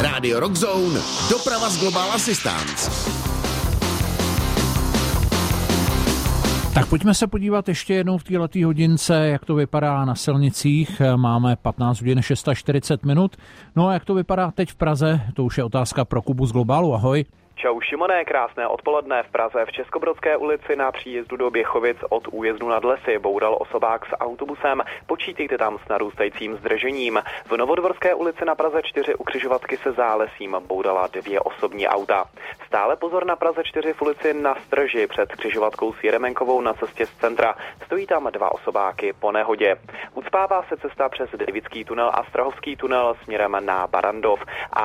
Radio Rock Zone, doprava z Global Assistance. Tak pojďme se podívat ještě jednou v této hodince, jak to vypadá na silnicích. Máme 15 hodin 640 minut. No a jak to vypadá teď v Praze, to už je otázka pro Kubu z Globalu. Ahoj. Čau Šimone, krásné odpoledne. V Praze v Českobrodské ulici na příjezdu do Běchovic od újezdu nad Lesy boural osobák s autobusem. Počítejte tam s narůstajícím zdržením. V Novodvorské ulici na Praze 4 u křižovatky se Zálesím bourala 2 osobní auta. Stále pozor na Praze 4 v ulici na Strži před křižovatkou s Jeremenkovou na cestě z centra. Stojí tam 2 osobáky po nehodě. Ucpává se cesta přes Davidský tunel a Strahovský tunel směrem na Barandov. A